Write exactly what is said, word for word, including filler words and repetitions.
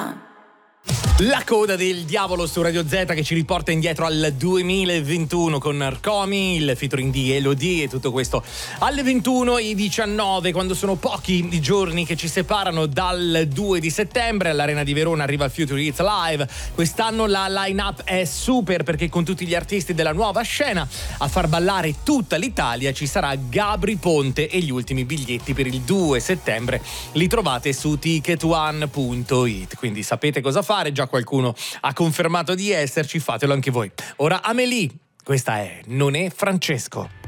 down. La coda del diavolo su Radio Z che ci riporta indietro al duemilaventuno con Arcomi, il featuring di Elodie e tutto questo alle ventuno e diciannove, quando sono pochi i giorni che ci separano dal due di settembre. All'Arena di Verona arriva Future Hits Live. Quest'anno la line-up è super perché con tutti gli artisti della nuova scena a far ballare tutta l'Italia ci sarà Gabry Ponte e gli ultimi biglietti per il due settembre li trovate su ticket one punto it, quindi sapete cosa fare, già qualcuno ha confermato di esserci, fatelo anche voi. Ora Amélie, questa è Non è Francesco.